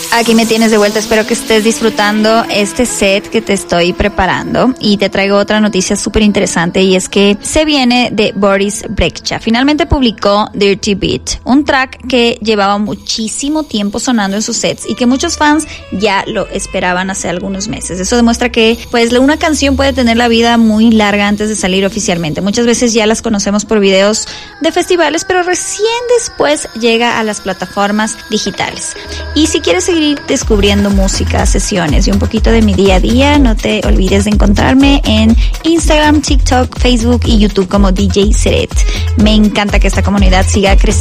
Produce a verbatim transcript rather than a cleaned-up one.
Aquí me tienes de vuelta, espero que estés disfrutando este set que te estoy preparando y te traigo otra noticia súper interesante y es que se viene de Boris Brejcha. Finalmente publicó Dirty Beat, un track que llevaba muchísimo tiempo sonando en sus sets y que muchos fans ya lo esperaban hace algunos meses. Eso demuestra que pues una canción puede tener la vida muy larga antes de salir oficialmente. Muchas veces ya las conocemos por videos de festivales, pero recién después llega a las plataformas digitales. Y si quieres seguir descubriendo música, sesiones y un poquito de mi día a día, no te olvides de encontrarme en Instagram, TikTok, Facebook y YouTube como D J Seret. Me encanta que esta comunidad siga creciendo